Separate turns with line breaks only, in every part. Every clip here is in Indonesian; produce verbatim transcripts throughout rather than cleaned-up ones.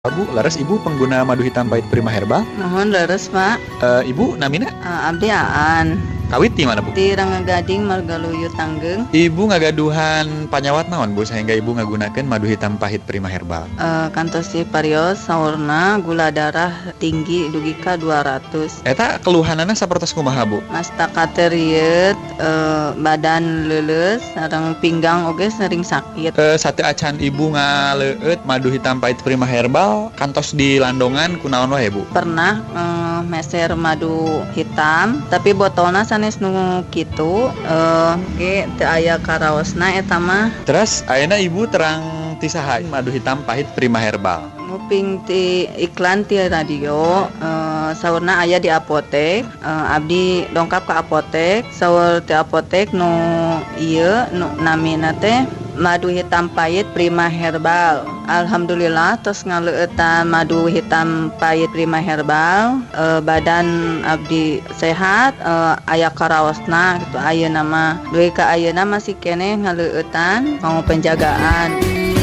Bu, laras ibu pengguna madu hitam pahit Prima Herbal?
Nuhun leres, Pak.
Uh, ibu namina?
Uh, abdi Aan.
Kawit di mana, Bu?
Di Ranggagading Margaluyu Tanggeng.
Ibu ngagaduhan panyawat naon, Bu, sehingga ibu ngagunakeun madu hitam pahit Prima Herbal?
Uh, kantos si parios saurna gula darah tinggi dugi ka dua ratus.
Eta keluhanana sapertos kumaha, Bu?
Masta kateriet, uh, badan leuleus, sareng pinggang oge sering sakit.
Uh, sate acan ibu ngaleueut madu hitam pahit Prima Herbal kantos di landongan kunaon wae, Bu?
Pernah uh, meser madu hitam, tapi botolna sanes nu kitu, uh, ge teu aya karaosna eta mah.
Terus ayeuna ibu terang ti saha madu hitam pahit Prima Herbal?
Nguping ti iklan ti radio, uh, saurna aya di apotek, uh, abdi dongkap ke apotek, saur ti apotek nu ieu nu namina teh madu hitam pahit Prima Herbal. Alhamdulillah tos ngaleueutan madu hitam pahit Prima Herbal, uh, badan abdi sehat, uh, aya karaosna gitu. Ayeuna mah duwe ka ayeuna masih keneh ngaleueutan mau penjagaan.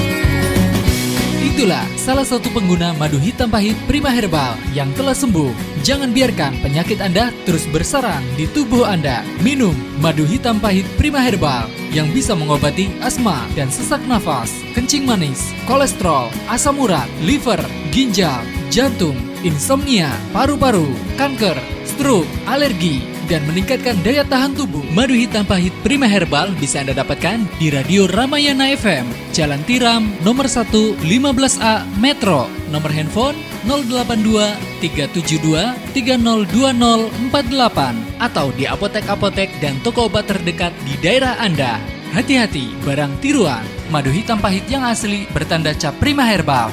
Itulah salah satu pengguna madu hitam pahit Prima Herbal yang telah sembuh. Jangan biarkan penyakit Anda terus bersarang di tubuh Anda. Minum madu hitam pahit Prima Herbal yang bisa mengobati asma dan sesak nafas, kencing manis, kolesterol, asam urat, liver, ginjal, jantung, insomnia, paru-paru, kanker, stroke, alergi, dan meningkatkan daya tahan tubuh. Madu hitam pahit Prima Herbal bisa Anda dapatkan di Radio Ramayana F M, Jalan Tiram, nomor satu, lima belas A, Metro, nomor handphone nol delapan dua tiga tujuh dua tiga nol dua nol empat delapan, atau di apotek-apotek dan toko obat terdekat di daerah Anda. Hati-hati, barang tiruan. Madu hitam pahit yang asli bertanda cap Prima Herbal.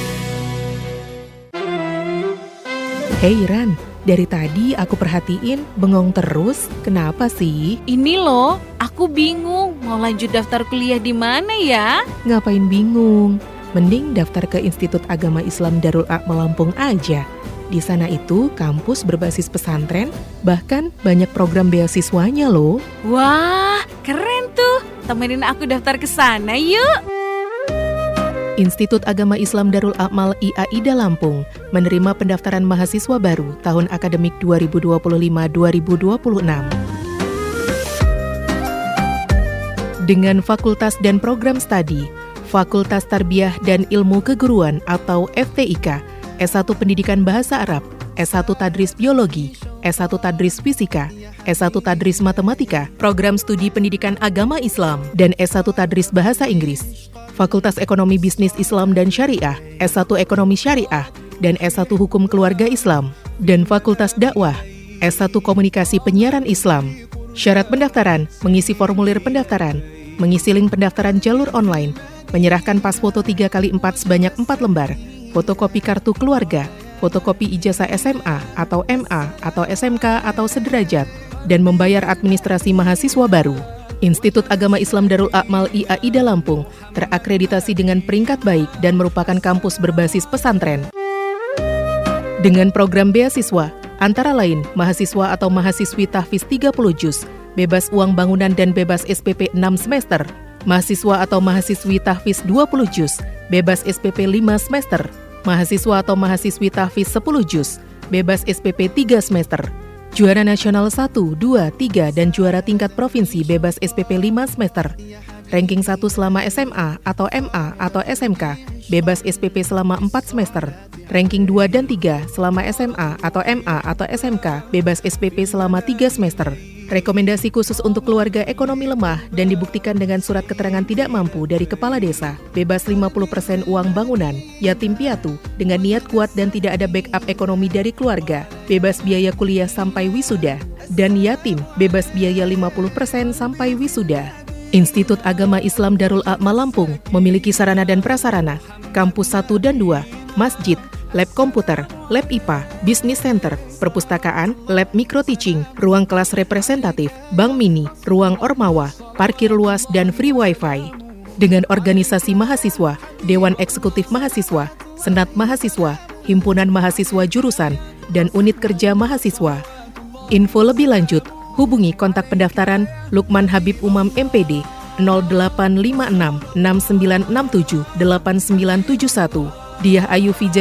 Hei Ran, dari tadi aku perhatiin bengong terus. Kenapa sih?
Ini loh, aku bingung mau lanjut daftar kuliah di mana ya?
Ngapain bingung? Mending daftar ke Institut Agama Islam Darul A'mal Lampung aja. Di sana itu kampus berbasis pesantren, bahkan banyak program beasiswanya loh.
Wah, keren tuh. Temenin aku daftar ke sana yuk.
Institut Agama Islam Darul A'mal I A I D A Lampung menerima pendaftaran mahasiswa baru tahun akademik dua ribu dua puluh lima dua ribu dua puluh enam. Dengan fakultas dan program studi, Fakultas Tarbiyah dan Ilmu Keguruan atau F T I K, S satu Pendidikan Bahasa Arab, S satu Tadris Biologi, S satu Tadris Fisika, S satu Tadris Matematika, Program Studi Pendidikan Agama Islam, dan S satu Tadris Bahasa Inggris. Fakultas Ekonomi Bisnis Islam dan Syariah, S satu Ekonomi Syariah, dan S satu Hukum Keluarga Islam, dan Fakultas Dakwah, S satu Komunikasi Penyiaran Islam. Syarat pendaftaran, mengisi formulir pendaftaran, mengisi link pendaftaran jalur online, menyerahkan pas foto tiga kali empat sebanyak empat lembar, fotokopi kartu keluarga, fotokopi ijazah S M A atau M A atau S M K atau sederajat, dan membayar administrasi mahasiswa baru. Institut Agama Islam Darul A'mal I A I D A Lampung terakreditasi dengan peringkat baik dan merupakan kampus berbasis pesantren. Dengan program beasiswa, antara lain mahasiswa atau mahasiswi tahfiz tiga puluh juz, bebas uang bangunan dan bebas S P P enam semester, mahasiswa atau mahasiswi tahfiz dua puluh juz, bebas S P P lima semester, mahasiswa atau mahasiswi tahfiz sepuluh juz, bebas S P P tiga semester, juara nasional satu, dua, tiga, dan juara tingkat provinsi bebas S P P lima semester, ranking satu selama S M A atau M A atau S M K, bebas S P P selama empat semester, ranking dua dan tiga selama S M A atau M A atau S M K, bebas S P P selama tiga semester. Rekomendasi khusus untuk keluarga ekonomi lemah dan dibuktikan dengan surat keterangan tidak mampu dari kepala desa, bebas lima puluh persen uang bangunan, yatim piatu, dengan niat kuat dan tidak ada backup ekonomi dari keluarga, bebas biaya kuliah sampai wisuda, dan yatim, bebas biaya lima puluh persen sampai wisuda. Institut Agama Islam Darul A'mal Lampung memiliki sarana dan prasarana, kampus satu dan dua, masjid, lab komputer, lab I P A, business center, perpustakaan, lab micro teaching, ruang kelas representatif, bank mini, ruang ormawa, parkir luas, dan free wifi. Dengan organisasi mahasiswa, Dewan Eksekutif Mahasiswa, Senat Mahasiswa, Himpunan Mahasiswa Jurusan, dan Unit Kerja Mahasiswa. Info lebih lanjut, hubungi kontak pendaftaran Lukman Habib Umam M P D nol delapan lima enam enam sembilan enam tujuh delapan sembilan tujuh satu Diah Ayu Vijay